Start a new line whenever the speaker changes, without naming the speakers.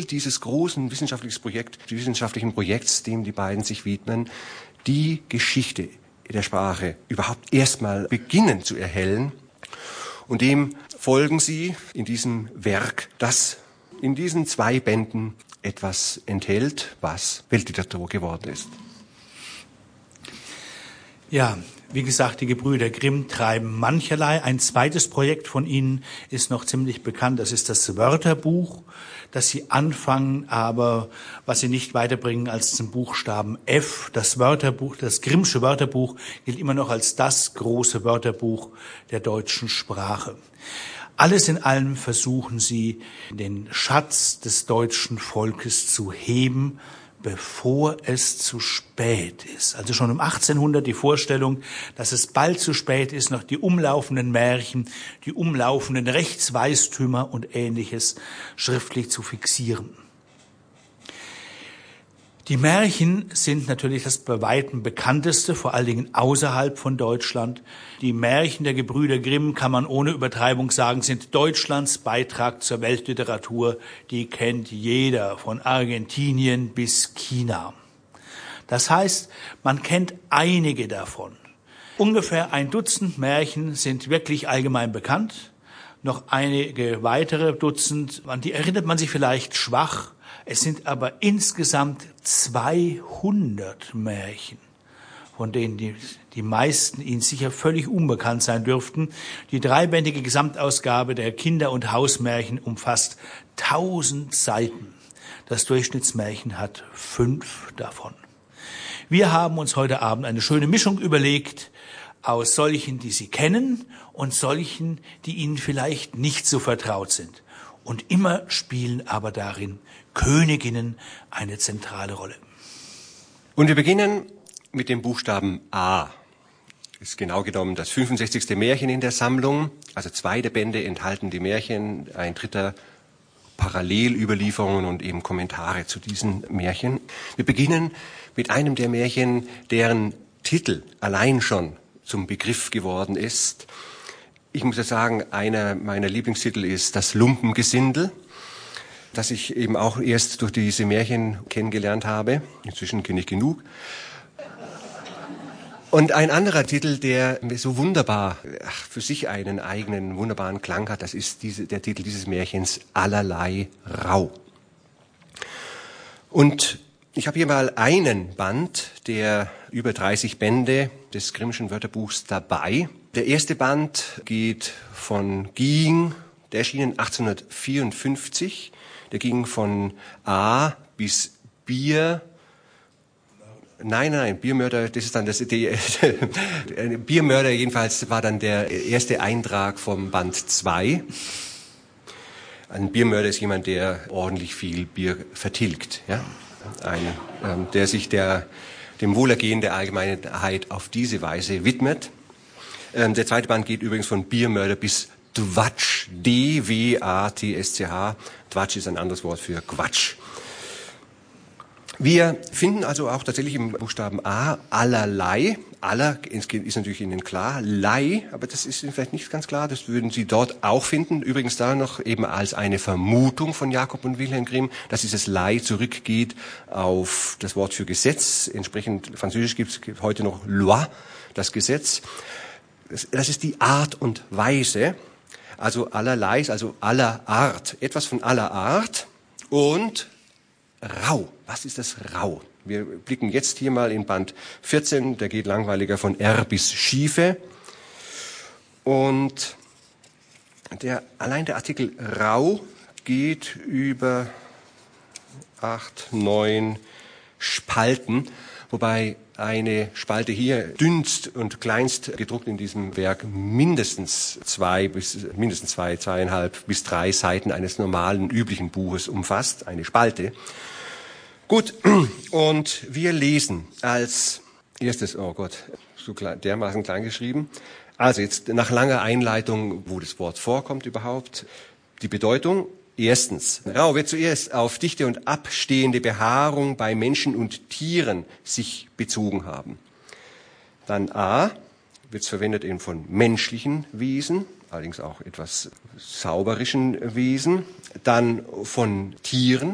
dieses großen wissenschaftlichen Projekts, dem die beiden sich widmen, die Geschichte der Sprache überhaupt erstmal beginnen zu erhellen. Und dem folgen sie in diesem Werk, das in diesen 2 Bänden etwas enthält, was Weltliteratur geworden ist.
Ja, wie gesagt, die Gebrüder Grimm treiben mancherlei. Ein zweites Projekt von ihnen ist noch ziemlich bekannt. Das ist das Wörterbuch, das sie anfangen, aber was sie nicht weiterbringen als zum Buchstaben F. Das Wörterbuch, das Grimmsche Wörterbuch gilt immer noch als das große Wörterbuch der deutschen Sprache. Alles in allem versuchen sie, den Schatz des deutschen Volkes zu heben, bevor es zu spät ist. Also schon um 1800 die Vorstellung, dass es bald zu spät ist, noch die umlaufenden Märchen, die umlaufenden Rechtsweistümer und Ähnliches schriftlich zu fixieren. Die Märchen sind natürlich das bei weitem bekannteste, vor allen Dingen außerhalb von Deutschland. Die Märchen der Gebrüder Grimm, kann man ohne Übertreibung sagen, sind Deutschlands Beitrag zur Weltliteratur. Die kennt jeder, von Argentinien bis China. Das heißt, man kennt einige davon. Ungefähr 1 Dutzend Märchen sind wirklich allgemein bekannt. Noch einige weitere Dutzend, an die erinnert man sich vielleicht schwach. Es sind aber insgesamt 200 Märchen, von denen die meisten Ihnen sicher völlig unbekannt sein dürften. Die 3-bändige Gesamtausgabe der Kinder- und Hausmärchen umfasst 1000 Seiten. Das Durchschnittsmärchen hat 5 davon. Wir haben uns heute Abend eine schöne Mischung überlegt aus solchen, die Sie kennen, und solchen, die Ihnen vielleicht nicht so vertraut sind. Und immer spielen aber darin Königinnen eine zentrale Rolle.
Und wir beginnen mit dem Buchstaben A. Ist genau genommen das 65. Märchen in der Sammlung. Also 2 der Bände enthalten die Märchen, ein 3. Parallelüberlieferungen und eben Kommentare zu diesen Märchen. Wir beginnen mit einem der Märchen, deren Titel allein schon zum Begriff geworden ist. Ich muss ja sagen, einer meiner Lieblingstitel ist Das Lumpengesindel, das ich eben auch erst durch diese Märchen kennengelernt habe. Inzwischen kenne ich genug. Und ein anderer Titel, der so wunderbar für sich einen eigenen wunderbaren Klang hat, das ist der Titel dieses Märchens Allerlei Rau. Und ich habe hier mal einen Band der über 30 Bände des Grimmschen Wörterbuchs dabei. Der erste Band geht von Ging, der erschien 1854. Der ging von A bis Bier. Nein, Biermörder, das ist dann Biermörder jedenfalls war dann der erste Eintrag vom Band 2. Ein Biermörder ist jemand, der ordentlich viel Bier vertilgt, ja? Der sich dem Wohlergehen der Allgemeinheit auf diese Weise widmet. Der zweite Band geht übrigens von Biermörder bis Dwatsch, D-W-A-T-S-C-H. Dwatsch ist ein anderes Wort für Quatsch. Wir finden also auch tatsächlich im Buchstaben A allerlei. Aller ist natürlich Ihnen klar. Lei, aber das ist Ihnen vielleicht nicht ganz klar. Das würden Sie dort auch finden. Übrigens da noch eben als eine Vermutung von Jakob und Wilhelm Grimm, dass dieses Lei zurückgeht auf das Wort für Gesetz. Entsprechend Französisch gibt es heute noch Loi, das Gesetz. Das ist die Art und Weise. Also allerlei, also aller Art. Etwas von aller Art und Rau. Was ist das Rau? Wir blicken jetzt hier mal in Band 14, der geht langweiliger von R bis Schiefe. Und allein der Artikel Rau geht über 8, 9 Spalten, wobei eine Spalte hier dünnst und kleinst gedruckt in diesem Werk mindestens 2,5 bis 3 Seiten eines normalen, üblichen Buches umfasst, eine Spalte. Gut, und wir lesen als erstes, oh Gott, so dermaßen klein geschrieben. Also jetzt nach langer Einleitung, wo das Wort vorkommt überhaupt, die Bedeutung. Erstens, Rau wird zuerst auf dichte und abstehende Behaarung bei Menschen und Tieren sich bezogen haben. Dann A, wird es verwendet eben von menschlichen Wesen, allerdings auch etwas sauberischen Wesen. Dann von Tieren,